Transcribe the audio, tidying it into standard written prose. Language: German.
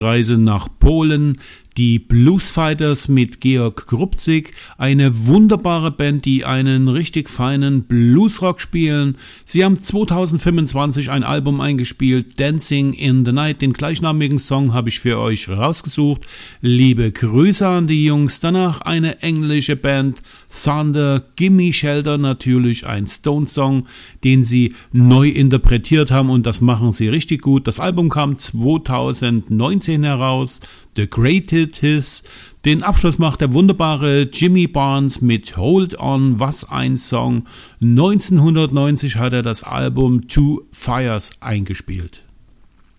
Reise nach Polen, die Bluesfighters mit Georg Grubzig, eine wunderbare Band, die einen richtig feinen Bluesrock spielen. Sie haben 2025 ein Album eingespielt, Dancing in the Night, den gleichnamigen Song habe ich für euch rausgesucht. Liebe Grüße an die Jungs. Danach eine englische Band, Thunder, Gimme Shelter, natürlich ein Stone-Song, den sie neu interpretiert haben und das machen sie richtig gut. Das Album kam 2019 heraus, The Greatest Hits. Den Abschluss macht der wunderbare Jimmy Barnes mit Hold On, was ein Song. 1990 hat er das Album Two Fires eingespielt.